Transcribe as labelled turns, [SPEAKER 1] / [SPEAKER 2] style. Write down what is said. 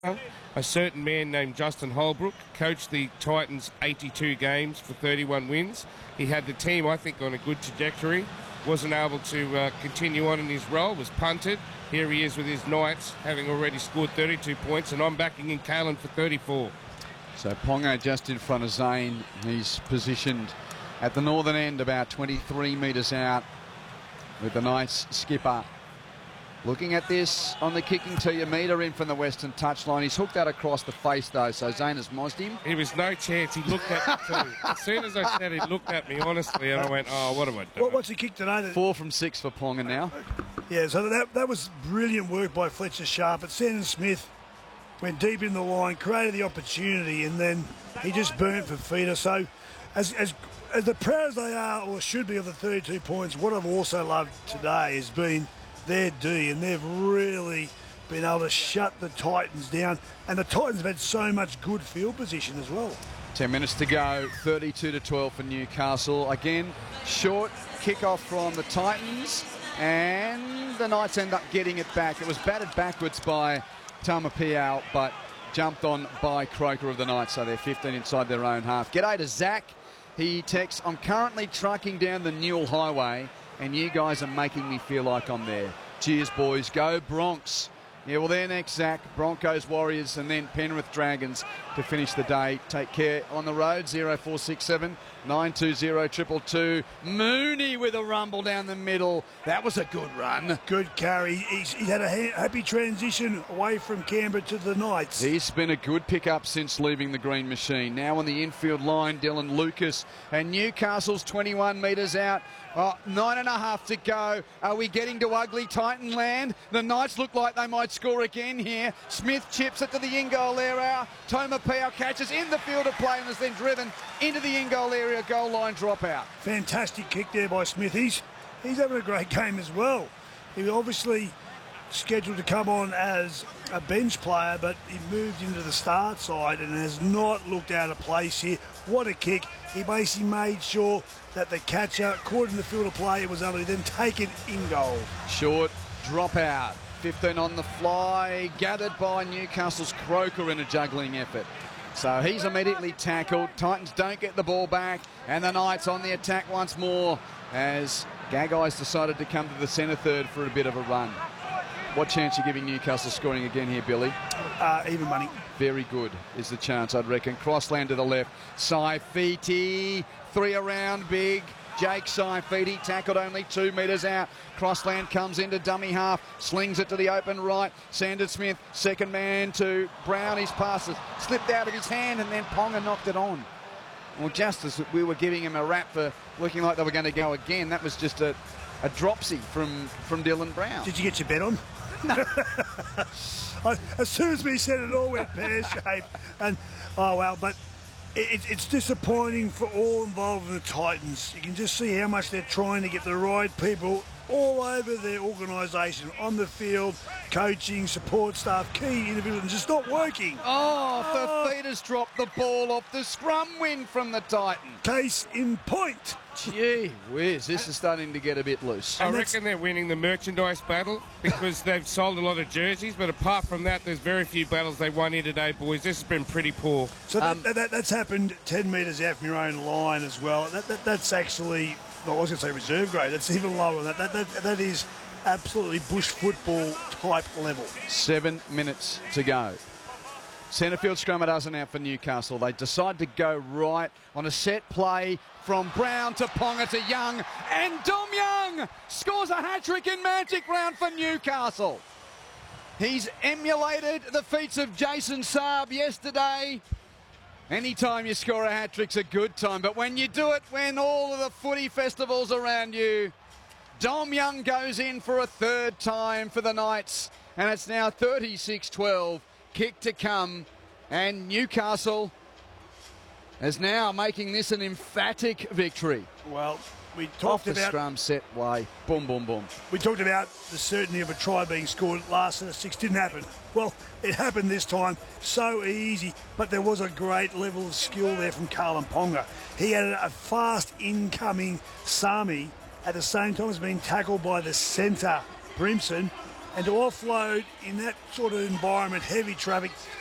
[SPEAKER 1] A certain man named Justin Holbrook coached the Titans 82 games for 31 wins. He had the team, I think, on a good trajectory. Wasn't able to continue on in his role, was punted. Here he is with his Knights, having already scored 32 points, and I'm backing in Kalen for 34.
[SPEAKER 2] So Ponga just in front of Zane. He's positioned at the northern end, about 23 metres out, with the Knights skipper looking at this on the kicking tee, a metre in from the western touchline. He's hooked that across the face, though, so Zane has mozzed him.
[SPEAKER 1] There was no chance. He looked at me too. As soon as I said, he looked at me, honestly, and I went, oh, what have I done?
[SPEAKER 3] What's he kicked today?
[SPEAKER 2] 4 from 6 for Ponga now.
[SPEAKER 3] Yeah, so that was brilliant work by Fletcher Sharp. But Sandon Smith went deep in the line, created the opportunity, and then he just burnt for feeder. So as the proud as they are, or should be, of the 32 points, what I've also loved today has been their D, and they've really been able to shut the Titans down. And the Titans have had so much good field position as well.
[SPEAKER 2] 10 minutes to go, 32-12 for Newcastle. Again, short kick-off from the Titans, and the Knights end up getting it back. It was batted backwards by Tamapiao, but jumped on by Croker of the Knights, so they're 15 inside their own half. G'day to Zach. He texts, I'm currently trucking down the Newell Highway, and you guys are making me feel like I'm there. Cheers, boys. Go Bronx. Yeah, well, they're next, Zach. Broncos, Warriors, and then Penrith Dragons to finish the day. Take care on the road. 0467 920 222. Mooney with a rumble down the middle. That was a good run.
[SPEAKER 3] Good carry. He's had a happy transition away from Canberra to the Knights.
[SPEAKER 2] He's been a good pickup since leaving the green machine. Now on the infield line, Dylan Lucas. And Newcastle's 21 metres out. 9.5 to go. Are we getting to ugly Titan land? The Knights look like they might score again here. Smith chips it to the in-goal area. Tomapeo catches in the field of play and is then driven into the in-goal area. Goal line dropout.
[SPEAKER 3] Fantastic kick there by Smith. He's having a great game as well. He was obviously scheduled to come on as a bench player, but he moved into the start side and has not looked out of place here. What a kick. He basically made sure that the catcher caught in the field of play and was able to then take it in goal.
[SPEAKER 2] Short dropout. 15 on the fly, gathered by Newcastle's Croker in a juggling effort. So he's immediately tackled. Titans don't get the ball back, and the Knights on the attack once more as Gaggai's decided to come to the centre third for a bit of a run. What chance are you giving Newcastle scoring again here, Billy?
[SPEAKER 3] Even money.
[SPEAKER 2] Very good is the chance, I'd reckon. Crossland to the left. Saifiti, 3 around big. Jake Saifiti tackled only 2 metres out. Crossland comes into dummy half, slings it to the open right. Sandon Smith, second man to Brown. His passes slipped out of his hand, and then Ponga knocked it on. Well, just as we were giving him a rap for looking like they were going to go again, that was just a dropsy from Dylan Brown.
[SPEAKER 3] Did you get your bet on?
[SPEAKER 2] No.
[SPEAKER 3] As soon as we said it, all went pear-shaped. And, oh, well, but it's disappointing for all involved in the Titans. You can just see how much they're trying to get the right people all over their organisation, on the field, coaching, support staff, key individuals, and just not working.
[SPEAKER 2] Fafita's dropped the ball off the scrum win from the Titans.
[SPEAKER 3] Case in point.
[SPEAKER 2] Gee whiz, this is starting to get a bit loose.
[SPEAKER 1] I reckon they're winning the merchandise battle because they've sold a lot of jerseys, but apart from that, there's very few battles they won here today, boys. This has been pretty poor.
[SPEAKER 3] So that's happened 10 metres out from your own line as well. That's actually, I was going to say reserve grade. That's even lower than that. That is absolutely bush football type level.
[SPEAKER 2] 7 minutes to go. Centrefield scrum a dozen out for Newcastle. They decide to go right on a set play from Brown to Ponga to Young, and Dom Young scores a hat-trick in Magic Round for Newcastle. He's emulated the feats of Jason Saab yesterday. Anytime you score a hat-trick's a good time, but when you do it when all of the footy festivals around you, Dom Young goes in for a third time for the Knights, and it's now 36-12. Kick to come, and Newcastle is now making this an emphatic victory.
[SPEAKER 3] Well, we talked
[SPEAKER 2] off the
[SPEAKER 3] about
[SPEAKER 2] scrum set way. Boom, boom, boom.
[SPEAKER 3] We talked about the certainty of a try being scored last set of 6. Didn't happen. Well, it happened this time. So easy, but there was a great level of skill there from Kalen Ponga. He had a fast incoming Sami at the same time as being tackled by the centre, Brimson. and to offload in that sort of environment, heavy traffic,